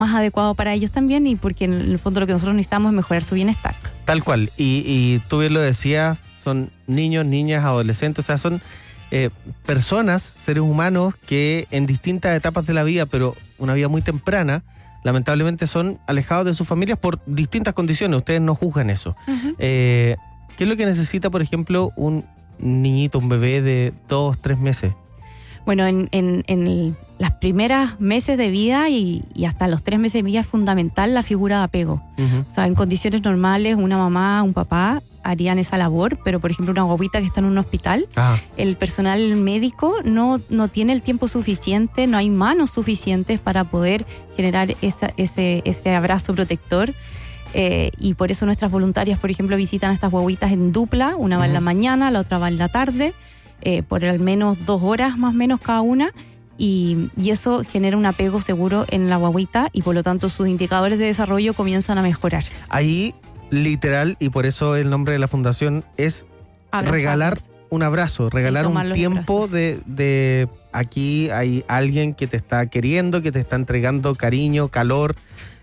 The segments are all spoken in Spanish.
más adecuado para ellos también, y porque en el fondo lo que nosotros necesitamos es mejorar su bienestar. Tal cual, y tú bien lo decías, son niños, niñas, adolescentes, o sea, son personas, seres humanos que en distintas etapas de la vida, pero una vida muy temprana, lamentablemente son alejados de sus familias por distintas condiciones. Ustedes no juzgan eso. Uh-huh. ¿Qué es lo que necesita, por ejemplo, un niñito, un bebé de 2, 3 meses? Bueno, en las primeras meses de vida y hasta los 3 meses de vida es fundamental la figura de apego. Uh-huh. O sea, en condiciones normales una mamá, un papá harían esa labor, pero por ejemplo una guaguita que está en un hospital, el personal médico no tiene el tiempo suficiente, no hay manos suficientes para poder generar ese abrazo protector. Y por eso nuestras voluntarias, por ejemplo, visitan a estas guaguitas en dupla, una va en la mañana, la otra va en la tarde, por al menos 2 horas más o menos cada una, y eso genera un apego seguro en la guaguita y por lo tanto sus indicadores de desarrollo comienzan a mejorar. Ahí, literal, y por eso el nombre de la fundación es regalar un abrazo, regalar un tiempo de aquí hay alguien que te está queriendo, que te está entregando cariño, calor,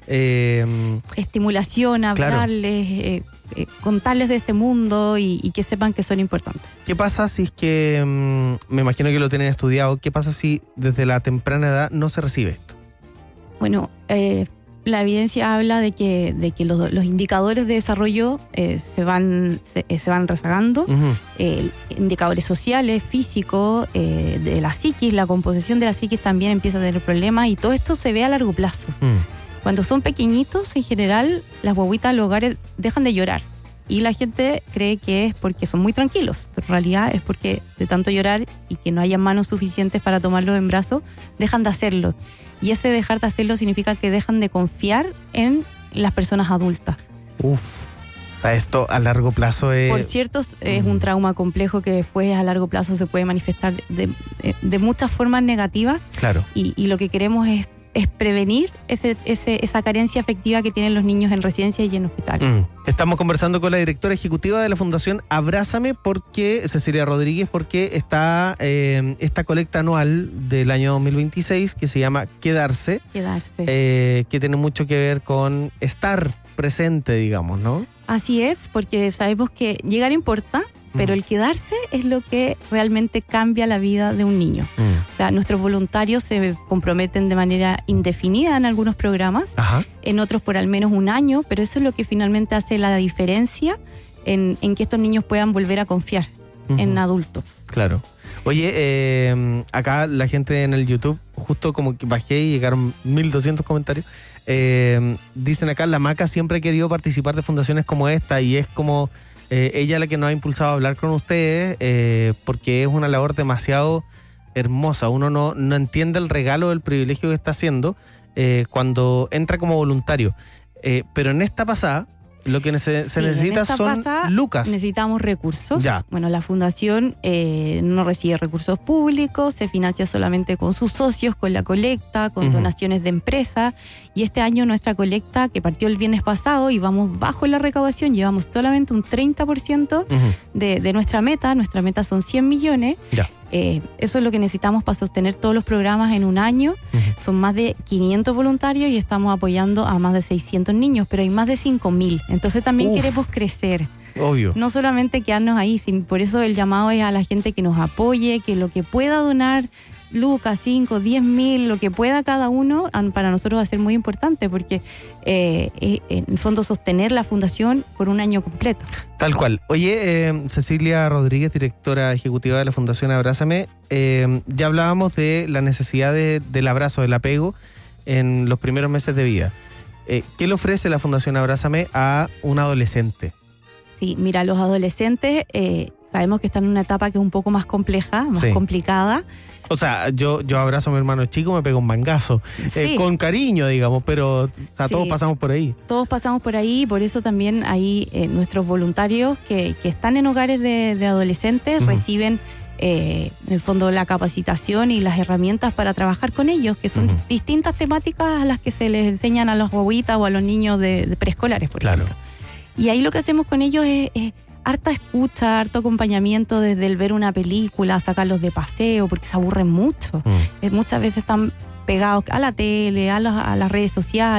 estimulación, hablarles, contarles de este mundo y que sepan que son importantes. ¿Qué pasa si es que, me imagino que lo tienen estudiado, qué pasa si desde la temprana edad no se recibe esto? Bueno, la evidencia habla de que los indicadores de desarrollo se van rezagando. Uh-huh. Indicadores sociales, físicos, de la psiquis, la composición de la psiquis también empieza a tener problemas y todo esto se ve a largo plazo. Cuando son pequeñitos, en general, las guaguitas en los hogares dejan de llorar. Y la gente cree que es porque son muy tranquilos, pero en realidad es porque de tanto llorar y que no haya manos suficientes para tomarlos en brazos, dejan de hacerlo. Y ese dejar de hacerlo significa que dejan de confiar en las personas adultas. O sea, esto a largo plazo es... Por cierto, es un trauma complejo que después a largo plazo se puede manifestar de muchas formas negativas. Claro. Y lo que queremos es prevenir esa carencia afectiva que tienen los niños en residencia y en hospitales. Estamos conversando con la directora ejecutiva de la Fundación Abrázame, Cecilia Rodríguez, porque está esta colecta anual del año 2026 que se llama Quedarse. Que tiene mucho que ver con estar presente, digamos, ¿no? Así es, porque sabemos que llegar importa, pero el quedarse es lo que realmente cambia la vida de un niño. O sea, nuestros voluntarios se comprometen de manera indefinida en algunos programas, en otros por al menos un año, pero eso es lo que finalmente hace la diferencia en que estos niños puedan volver a confiar en adultos. Claro. Oye, acá la gente en el YouTube, justo como que bajé y llegaron 1200 comentarios, dicen acá, la Maca siempre ha querido participar de fundaciones como esta y es como... ella la que nos ha impulsado a hablar con ustedes, porque es una labor demasiado hermosa. Uno no entiende el regalo del privilegio que está haciendo cuando entra como voluntario. Pero en esta pasada, lo que se necesita son lucas. Necesitamos recursos. Ya. Bueno, la fundación no recibe recursos públicos, se financia solamente con sus socios, con la colecta, con donaciones de empresa. Y este año nuestra colecta, que partió el viernes pasado y vamos bajo la recaudación, llevamos solamente un 30% de nuestra meta. Nuestra meta son 100 millones. Ya. Eso es lo que necesitamos para sostener todos los programas en un año. Son más de 500 voluntarios y estamos apoyando a más de 600 niños, pero hay más de 5.000. Entonces también queremos crecer. Obvio. No solamente quedarnos ahí, por eso el llamado es a la gente que nos apoye, que lo que pueda donar, lucas, 5, 10.000, lo que pueda cada uno, para nosotros va a ser muy importante porque en el fondo sostener la fundación por un año completo. Tal cual. Oye, Cecilia Rodríguez, directora ejecutiva de la Fundación Abrázame, ya hablábamos de la necesidad del abrazo, del apego en los primeros meses de vida. ¿Qué le ofrece la Fundación Abrázame a un adolescente? Sí, mira, los adolescentes sabemos que están en una etapa que es un poco más compleja, más complicada. O sea, yo abrazo a mi hermano chico, me pego un mangazo, con cariño, digamos, pero o sea, todos pasamos por ahí. Todos pasamos por ahí, por eso también hay nuestros voluntarios que están en hogares de adolescentes, reciben en el fondo la capacitación y las herramientas para trabajar con ellos, que son distintas temáticas a las que se les enseñan a los guaguitas o a los niños de preescolares, por ejemplo. Y ahí lo que hacemos con ellos es harta escucha, harto acompañamiento desde el ver una película, sacarlos de paseo, porque se aburren mucho. Muchas veces están pegados a la tele, a las redes sociales.